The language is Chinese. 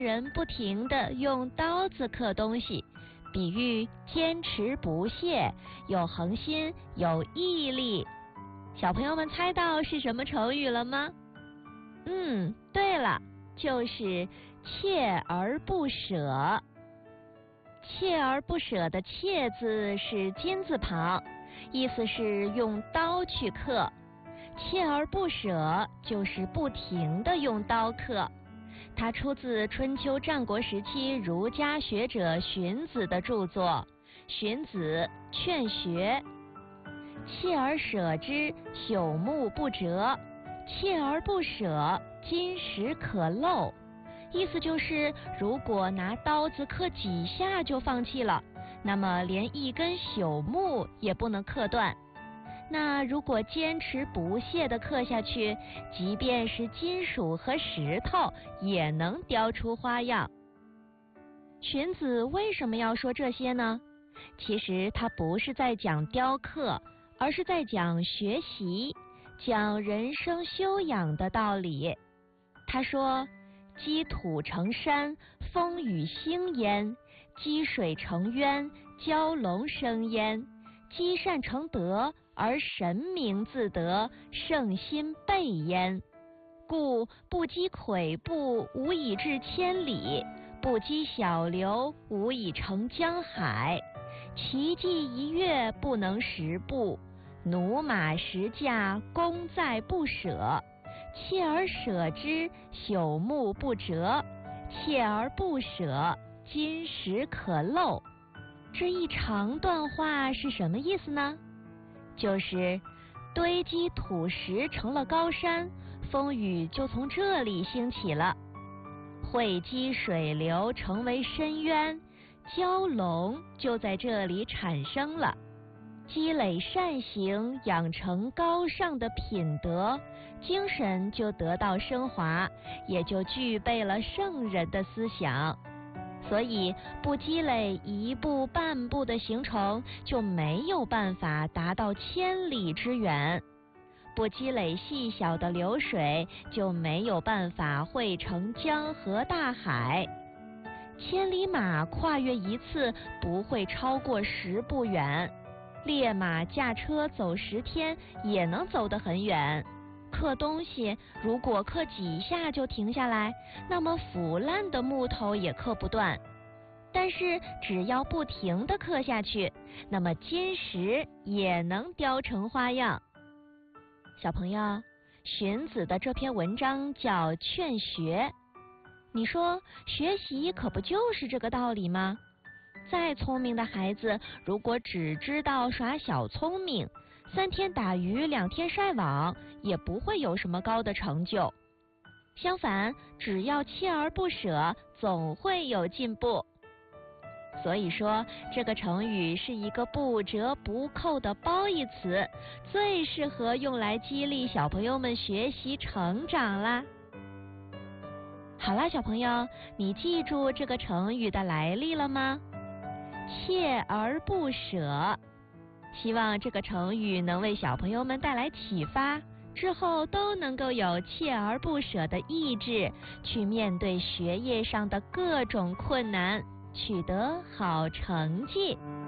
人不停地用刀子刻东西，比喻坚持不懈，有恒心，有毅力。小朋友们猜到是什么成语了吗？对了，就是锲而不舍。锲而不舍的锲字是金字旁，意思是用刀去刻。锲而不舍就是不停地用刀刻。它出自春秋战国时期儒家学者荀子的著作《荀子·劝学》。锲而舍之，朽木不折；锲而不舍，金石可镂。意思就是，如果拿刀子刻几下就放弃了，那么连一根朽木也不能刻断。那如果坚持不懈地刻下去，即便是金属和石头也能雕出花样。荀子为什么要说这些呢？其实他不是在讲雕刻，而是在讲学习，讲人生修养的道理。他说，积土成山，风雨兴焉；积水成渊，蛟龙生焉；积善成德，而神明自得，圣心备焉。故不积跬步，无以至千里；不积小流，无以成江海。骐骥一跃，不能十步；驽马十驾，功在不舍。锲而舍之，朽木不折；锲而不舍，金石可镂。这一长段话是什么意思呢？就是堆积土石成了高山，风雨就从这里兴起了；汇积水流成为深渊，蛟龙就在这里产生了。积累善行，养成高尚的品德，精神就得到升华，也就具备了圣人的思想。所以不积累一步半步的行程，就没有办法达到千里之远；不积累细小的流水，就没有办法汇成江河大海。千里马跨越一次不会超过10步远，烈马驾车走10天也能走得很远。刻东西如果刻几下就停下来，那么腐烂的木头也刻不断。但是只要不停地刻下去，那么金石也能雕成花样。小朋友，荀子的这篇文章叫《劝学》，你说学习可不就是这个道理吗？再聪明的孩子，如果只知道耍小聪明，3天打鱼2天晒网，也不会有什么高的成就。相反，只要锲而不舍，总会有进步。所以说，这个成语是一个不折不扣的褒义词，最适合用来激励小朋友们学习成长啦。好啦，小朋友，你记住这个成语的来历了吗？锲而不舍，希望这个成语能为小朋友们带来启发，之后都能够有锲而不舍的意志，去面对学业上的各种困难，取得好成绩。